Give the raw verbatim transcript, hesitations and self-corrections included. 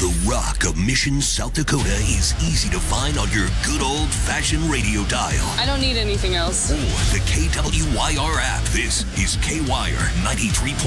The Rock of Mission, South Dakota is easy to find on your good old-fashioned radio dial. I don't need anything else. Or the K W Y R app. This is K-Wire ninety-three point